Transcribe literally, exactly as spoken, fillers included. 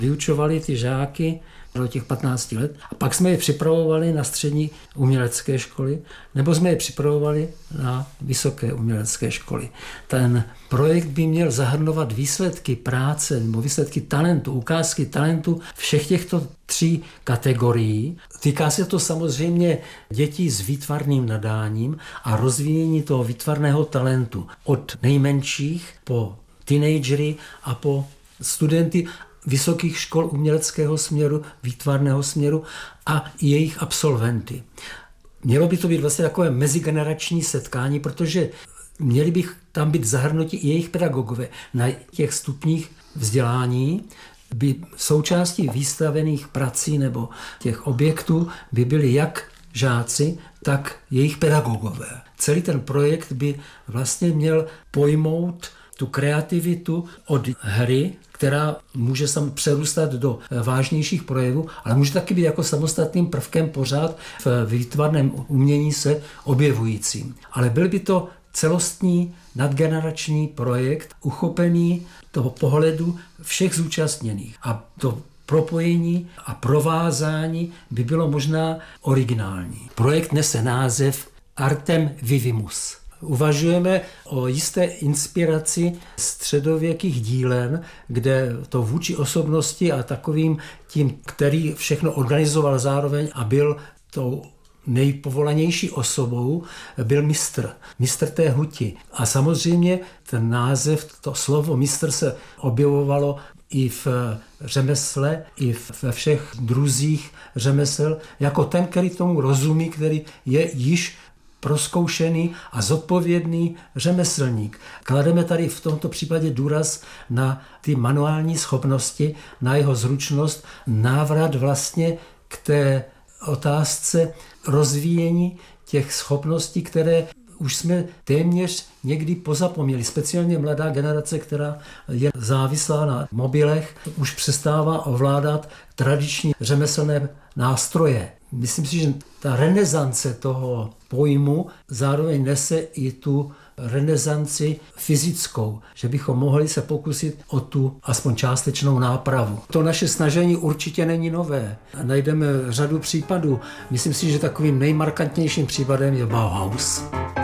vyučovali ty žáky do těch patnácti let a pak jsme je připravovali na střední umělecké školy nebo jsme je připravovali na vysoké umělecké školy. Ten projekt by měl zahrnovat výsledky práce nebo výsledky talentu, ukázky talentu všech těchto tří kategorií. Týká se to samozřejmě dětí s výtvarným nadáním a rozvíjení toho výtvarného talentu od nejmenších po teenagery a po studenty vysokých škol uměleckého směru, výtvarného směru a jejich absolventy. Mělo by to být vlastně takové mezigenerační setkání, protože měli bych tam být zahrnuti i jejich pedagogové. Na těch stupních vzdělání by součástí výstavených prací nebo těch objektů by byli jak žáci, tak jejich pedagogové. Celý ten projekt by vlastně měl pojmout tu kreativitu od hry, která může sam přerůstat do vážnějších projevů, ale může taky být jako samostatným prvkem pořád v výtvarném umění se objevujícím. Ale byl by to celostní nadgenerační projekt, uchopený toho pohledu všech zúčastněných. A to propojení a provázání by bylo možná originální. Projekt nese název Artem Vivimus. Uvažujeme o jisté inspiraci středověkých dílen, kde to vůči osobnosti a takovým tím, který všechno organizoval zároveň a byl tou nejpovolanější osobou, byl mistr, mistr té huti. A samozřejmě ten název, to slovo mistr se objevovalo i v řemesle, i ve všech druzích řemesel, jako ten, který tomu rozumí, který je již prozkoušený a zodpovědný řemeslník. Klademe tady v tomto případě důraz na ty manuální schopnosti, na jeho zručnost, návrat vlastně k té otázce rozvíjení těch schopností, které už jsme téměř někdy pozapomněli. Speciálně mladá generace, která je závislá na mobilech, už přestává ovládat tradiční řemeslné nástroje. Myslím si, že ta renesance toho pojmu zároveň nese i tu renesanci fyzickou, že bychom mohli se pokusit o tu aspoň částečnou nápravu. To naše snažení určitě není nové. Najdeme řadu případů. Myslím si, že takovým nejmarkantnějším případem je Bauhaus.